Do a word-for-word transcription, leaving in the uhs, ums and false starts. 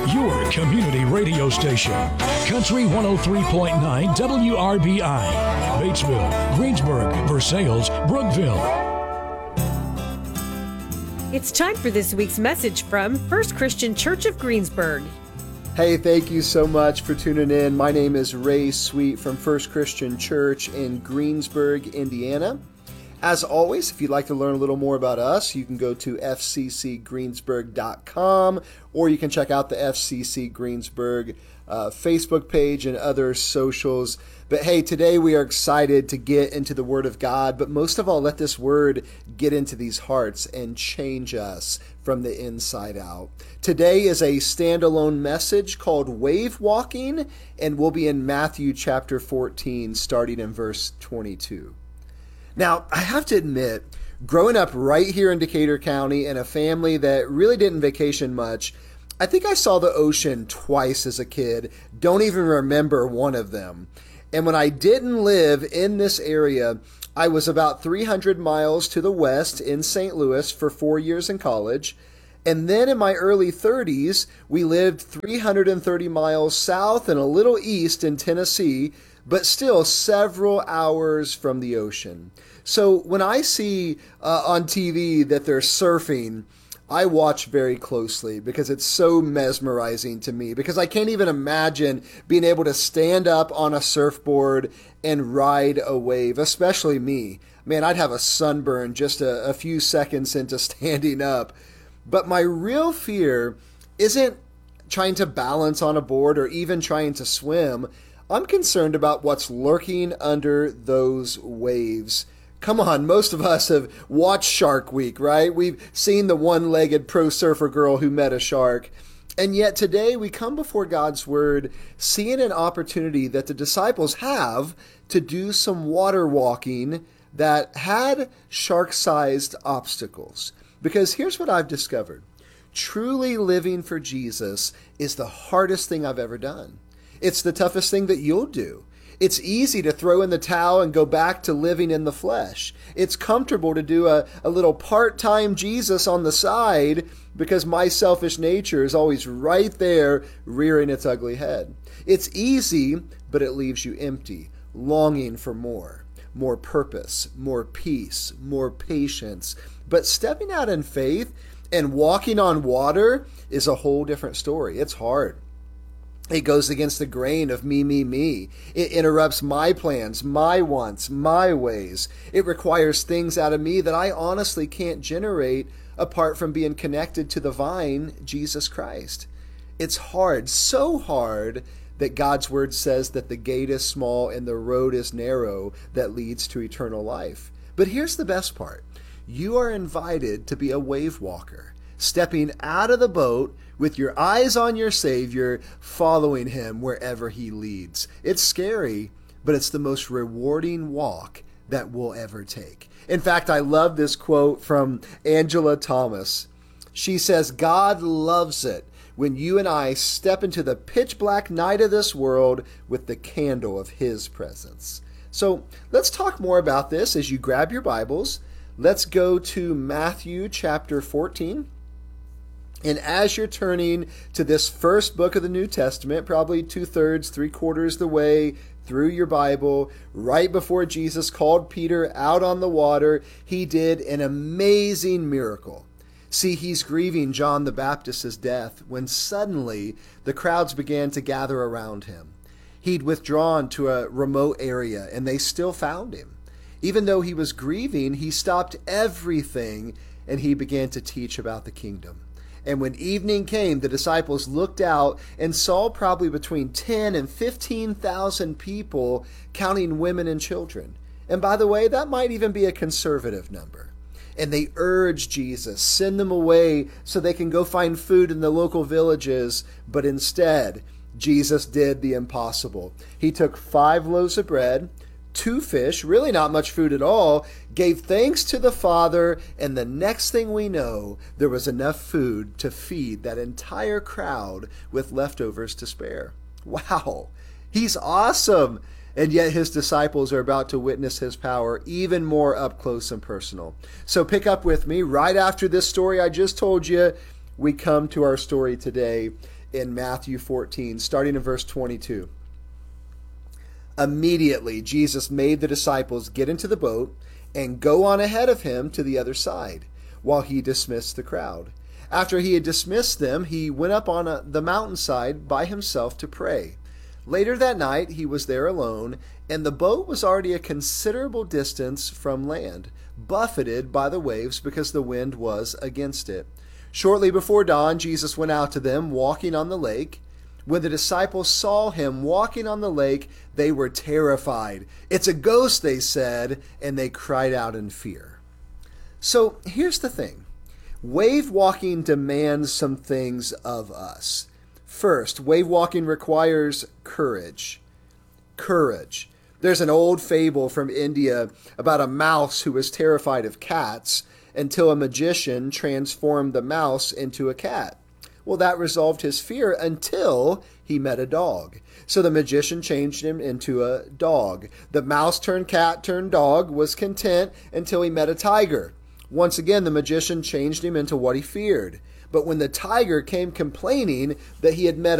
your community radio station. Country one oh three point nine W R B I. Batesville, Greensburg, Versailles, Brookville. It's time for this week's message from First Christian Church of Greensburg. Hey, thank you so much for tuning in. My name is Ray Sweet from First Christian Church in Greensburg, Indiana. As always, if you'd like to learn a little more about us, you can go to f c c greensburg dot com, or you can check out the F C C Greensburg uh, Facebook page and other socials. But hey, today we are excited to get into the Word of God, but most of all, let this Word get into these hearts and change us from the inside out. Today is a standalone message called Wave Walking, and we'll be in Matthew chapter fourteen, starting in verse twenty-two. Now, I have to admit, growing up right here in Decatur County in a family that really didn't vacation much, I think I saw the ocean twice as a kid. Don't even remember one of them. And when I didn't live in this area, I was about three hundred miles to the west in Saint Louis for four years in college. And then in my early thirties, we lived three hundred thirty miles south and a little east in Tennessee, but still several hours from the ocean. So when I see uh, on T V that they're surfing, I watch very closely because it's so mesmerizing to me, because I can't even imagine being able to stand up on a surfboard and ride a wave, especially me. Man, I'd have a sunburn just a, a few seconds into standing up. But my real fear isn't trying to balance on a board or even trying to swim. I'm concerned about what's lurking under those waves. Come on, most of us have watched Shark Week, right? We've seen the one-legged pro surfer girl who met a shark. And yet today we come before God's Word seeing an opportunity that the disciples have to do some water walking that had shark-sized obstacles. Because here's what I've discovered. Truly living for Jesus is the hardest thing I've ever done. It's the toughest thing that you'll do. It's easy to throw in the towel and go back to living in the flesh. It's comfortable to do a, a little part-time Jesus on the side because my selfish nature is always right there rearing its ugly head. It's easy, but it leaves you empty, longing for more. More purpose, more peace, more patience. But stepping out in faith and walking on water is a whole different story. It's hard. It goes against the grain of me, me, me. It interrupts my plans, my wants, my ways. It requires things out of me that I honestly can't generate apart from being connected to the vine, Jesus Christ. It's hard, so hard that God's Word says that the gate is small and the road is narrow that leads to eternal life. But here's the best part. You are invited to be a wave walker, stepping out of the boat with your eyes on your Savior, following Him wherever He leads. It's scary, but it's the most rewarding walk that we'll ever take. In fact, I love this quote from Angela Thomas. She says, God loves it when you and I step into the pitch black night of this world with the candle of His presence. So let's talk more about this as you grab your Bibles. Let's go to Matthew chapter fourteen. And as you're turning to this first book of the New Testament, probably two-thirds, three-quarters the way through your Bible, right before Jesus called Peter out on the water, He did an amazing miracle. See, He's grieving John the Baptist's death when suddenly the crowds began to gather around Him. He'd withdrawn to a remote area, and they still found Him. Even though He was grieving, He stopped everything, and He began to teach about the kingdom. And when evening came, the disciples looked out and saw probably between ten and fifteen thousand people, counting women and children. And by the way, that might even be a conservative number. And they urged Jesus, send them away so they can go find food in the local villages. But instead, Jesus did the impossible. He took five loaves of bread, two fish, really not much food at all, gave thanks to the Father, and the next thing we know, there was enough food to feed that entire crowd with leftovers to spare. Wow, He's awesome! And yet His disciples are about to witness His power even more up close and personal. So pick up with me. Right after this story I just told you, we come to our story today in Matthew fourteen, starting in verse twenty-two. Immediately, Jesus made the disciples get into the boat and go on ahead of him to the other side, while he dismissed the crowd. After he had dismissed them, he went up on a, the mountainside by himself to pray. Later that night, he was there alone, and the boat was already a considerable distance from land, buffeted by the waves because the wind was against it. Shortly before dawn, Jesus went out to them, walking on the lake. When the disciples saw him walking on the lake, they were terrified. "It's a ghost," they said, and they cried out in fear. So here's the thing. Wave walking demands some things of us. First, wave walking requires courage. Courage. There's an old fable from India about a mouse who was terrified of cats until a magician transformed the mouse into a cat. Well, that resolved his fear until he met a dog. So the magician changed him into a dog. The mouse turned cat turned dog was content until he met a tiger. Once again, the magician changed him into what he feared. But when the tiger came complaining that he had met